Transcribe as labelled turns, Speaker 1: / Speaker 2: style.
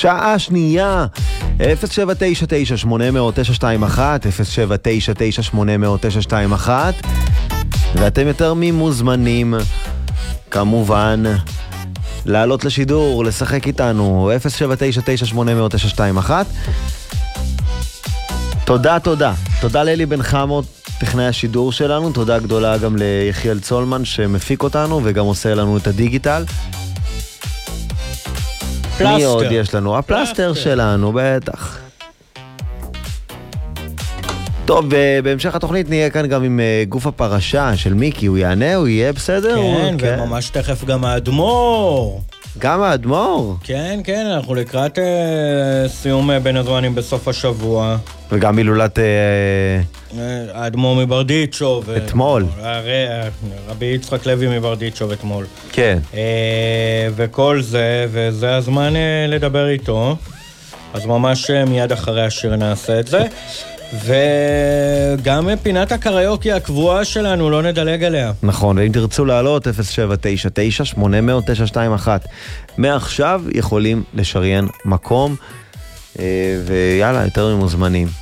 Speaker 1: שעה שנייה, 0799-800-921, 0799-800-921, ואתם יותר ממוזמנים, כמובן, לעלות לשידור, לשחק איתנו, 0799-800-921. תודה לאלי בן חמות, טכנאי השידור שלנו, תודה גדולה גם ליחיאל צולמן שמפיק אותנו וגם עושה לנו את הדיגיטל.
Speaker 2: פלסטר.
Speaker 1: מי עוד יש לנו? הפלסטר שלנו, בטח. טוב, ובהמשך התוכנית נהיה כאן גם עם גוף הפרשה של מיקי, הוא יענה, הוא יהיה בסדר?
Speaker 2: כן, וממש תכף גם האדמו"ר.
Speaker 1: גם האדמו"ר?
Speaker 2: כן, אנחנו לקראת סיום בין הזמנים בסוף השבוע.
Speaker 1: וגם מילולת...
Speaker 2: האדמו"ר מברדיצ'וב.
Speaker 1: אתמול.
Speaker 2: רבי יצחק לוי מברדיצ'וב אתמול.
Speaker 1: כן.
Speaker 2: וכל זה, וזה הזמן לדבר איתו. אז ממש מיד אחרי השיר נעשה את זה. וגם פינת הקריוקי הקבועה שלנו, לא נדלג עליה.
Speaker 1: נכון, ואם תרצו לעלות, 0799-800-921. מעכשיו יכולים לשריין מקום, ויאללה, יותר ממוזמנים.